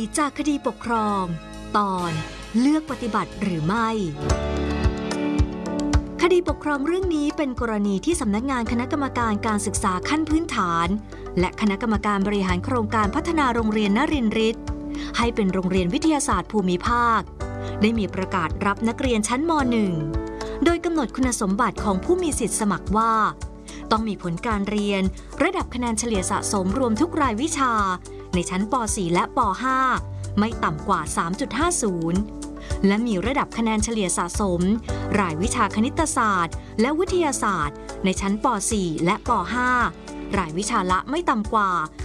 จากคดีปกครองตอนเลือกปฏิบัติหรือไม่คดีปกครองเรื่องนี้เป็นกรณีที่สำนักงานคณะกรรมการการศึกษาขั้นพื้นฐานและคณะกรรมการบริหารโครงการพัฒนาโรงเรียนนรินทร์ฤทธิ์ให้เป็นโรงเรียนวิทยาศาสตร์ภูมิภาคได้มีประกาศรับนักเรียนชั้นม .1 โดยกำหนดคุณสมบัติของผู้มีสิทธิสมัครว่าต้องมีผลการเรียนระดับคะแนนเฉลี่ยสะสมรวมทุกรายวิชาในชั้นป .4 และป .5 ไม่ต่ำกว่า 3.50 และมีระดับคะแนนเฉลี่ยสะสมรายวิชาคณิตศาสตร์และวิทยาศาสตร์ในชั้นป .4 และป .5 รายวิชาละไม่ต่ำกว่า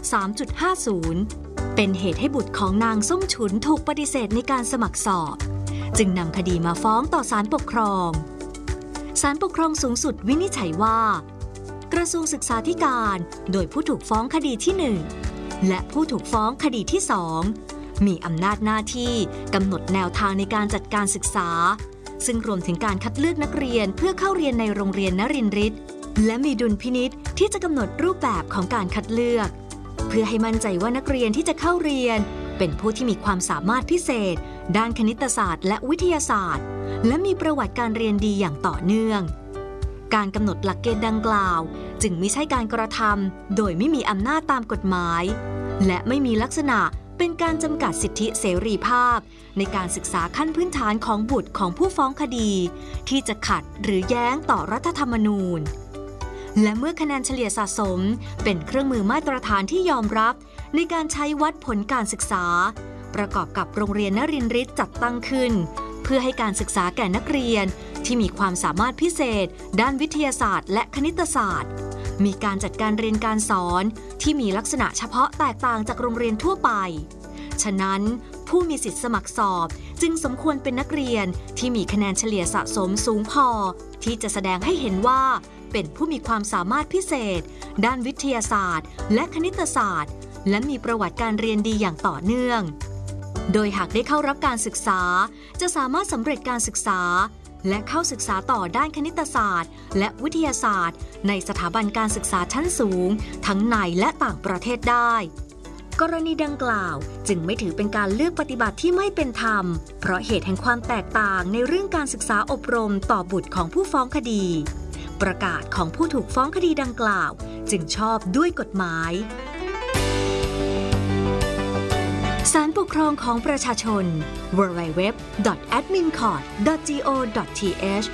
3.50 เป็นเหตุให้บุตรของนางส้มฉุนถูกปฏิเสธในการสมัครสอบจึงนำคดีมาฟ้องต่อศาลปกครองศาลปกครองสูงสุดวินิจฉัยว่ากระทรวงศึกษาธิการโดยผู้ถูกฟ้องคดีที่ 1และผู้ถูกฟ้องคดีที่ 2มีอำนาจหน้าที่กำหนดแนวทางในการจัดการศึกษาซึ่งรวมถึงการคัดเลือกนักเรียนเพื่อเข้าเรียนในโรงเรียนนรินทร์ฤทธิ์และมีดุลพินิจที่จะกำหนดรูปแบบของการคัดเลือกเพื่อให้มั่นใจว่านักเรียนที่จะเข้าเรียนเป็นผู้ที่มีความสามารถพิเศษด้านคณิตศาสตร์และวิทยาศาสตร์และมีประวัติการเรียนดีอย่างต่อเนื่องการกำหนดหลักเกณฑ์ดังกล่าวจึงไม่ใช่การกระทำโดยไม่มีอำนาจตามกฎหมายและไม่มีลักษณะเป็นการจำกัดสิทธิเสรีภาพในการศึกษาขั้นพื้นฐานของบุตรของผู้ฟ้องคดีที่จะขัดหรือแย้งต่อรัฐธรรมนูญและเมื่อคะแนนเฉลี่ยสะสมเป็นเครื่องมือมาตรฐานที่ยอมรับในการใช้วัดผลการศึกษาประกอบกับโรงเรียนนรินทร์ฤทธิ์จัดตั้งขึ้นเพื่อให้การศึกษาแก่นักเรียนที่มีความสามารถพิเศษด้านวิทยาศาสตร์และคณิตศาสตร์มีการจัดการเรียนการสอนที่มีลักษณะเฉพาะแตกต่างจากโรงเรียนทั่วไปฉะนั้นผู้มีสิทธิสมัครสอบจึงสมควรเป็นนักเรียนที่มีคะแนนเฉลี่ยสะสมสูงพอที่จะแสดงให้เห็นว่าเป็นผู้มีความสามารถพิเศษด้านวิทยาศาสตร์และคณิตศาสตร์และมีประวัติการเรียนดีอย่างต่อเนื่องโดยหากได้เข้ารับการศึกษาจะสามารถสำเร็จการศึกษาและเข้าศึกษาต่อด้านคณิตศาสตร์และวิทยาศาสตร์ในสถาบันการศึกษาชั้นสูงทั้งในและต่างประเทศได้กรณีดังกล่าวจึงไม่ถือเป็นการเลือกปฏิบัติที่ไม่เป็นธรรมเพราะเหตุแห่งความแตกต่างในเรื่องการศึกษาอบรมต่อบุตรของผู้ฟ้องคดีประกาศของผู้ถูกฟ้องคดีดังกล่าวจึงชอบด้วยกฎหมายศาลปกครองของประชาชน www.admincourt.go.th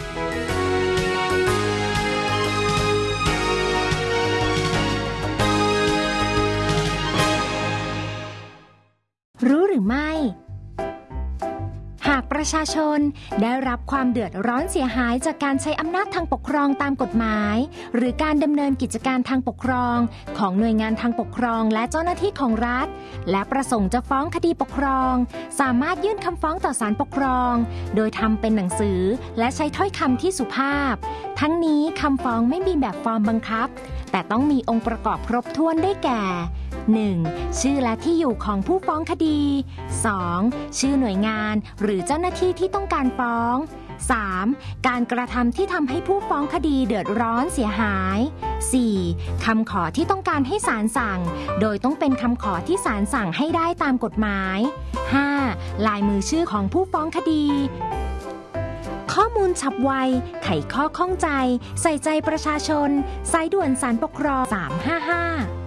รู้หรือไม่หากประชาชนได้รับความเดือดร้อนเสียหายจากการใช้อำนาจทางปกครองตามกฎหมายหรือการดำเนินกิจการทางปกครองของหน่วยงานทางปกครองและเจ้าหน้าที่ของรัฐและประสงค์จะฟ้องคดีปกครองสามารถยื่นคำฟ้องต่อศาลปกครองโดยทำเป็นหนังสือและใช้ถ้อยคำที่สุภาพทั้งนี้คำฟ้องไม่มีแบบฟอร์มบังคับแต่ต้องมีองค์ประกอบครบถ้วนได้แก่ 1. ชื่อและที่อยู่ของผู้ฟ้องคดี 2. ชื่อหน่วยงานหรือเจ้าหน้าที่ที่ต้องการฟ้อง 3. การกระทำที่ทำให้ผู้ฟ้องคดีเดือดร้อนเสียหาย 4. คำขอที่ต้องการให้ศาลสั่งโดยต้องเป็นคำขอที่ศาลสั่งให้ได้ตามกฎหมาย 5. ลายมือชื่อของผู้ฟ้องคดีข้อมูลฉับไวไขข้อข้องใจใส่ใจประชาชนสายด่วนศาลปกครอง355